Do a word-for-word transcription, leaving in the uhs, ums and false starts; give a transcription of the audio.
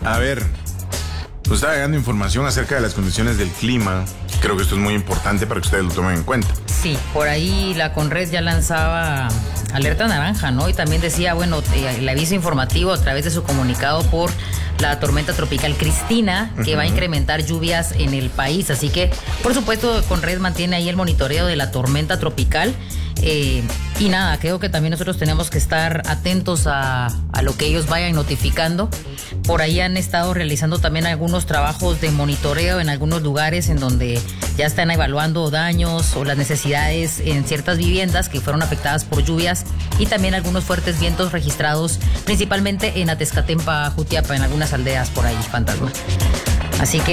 A ver, pues estaba llegando información acerca de las condiciones del clima. Creo que esto es muy importante para que ustedes lo tomen en cuenta. Sí, por ahí la Conred ya lanzaba alerta naranja, ¿no? Y también decía, bueno, el aviso informativo a través de su comunicado por la tormenta tropical Cristina, que uh-huh. va a incrementar lluvias en el país. Así que, por supuesto, Conred mantiene ahí el monitoreo de la tormenta tropical. Eh, y nada, creo que también nosotros tenemos que estar atentos a, a lo que ellos vayan notificando. Por ahí han estado realizando también algunos trabajos de monitoreo en algunos lugares en donde ya están evaluando daños o las necesidades en ciertas viviendas que fueron afectadas por lluvias, y también algunos fuertes vientos registrados principalmente en Atezcatempa, Jutiapa, en algunas aldeas por ahí, Fantasma. Así que